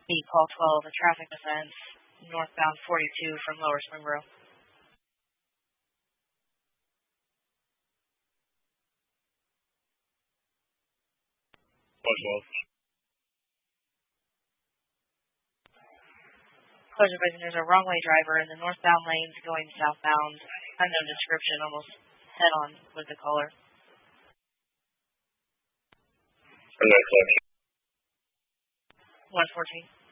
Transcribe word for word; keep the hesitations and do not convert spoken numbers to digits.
B, call twelve, a traffic offense, northbound forty-two from Lower Springboro. one twelve. Closure advising there's a wrong way driver in the northbound lanes going southbound. Unknown description, almost head on with the caller. one nine fourteen. one fourteen.